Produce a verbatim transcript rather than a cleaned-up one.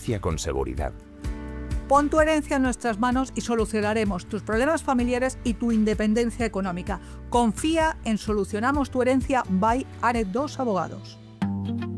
herencia con seguridad. Pon tu herencia en nuestras manos y solucionaremos tus problemas familiares y tu independencia económica. Confía en Solucionamos tu Herencia by Aredos Abogados.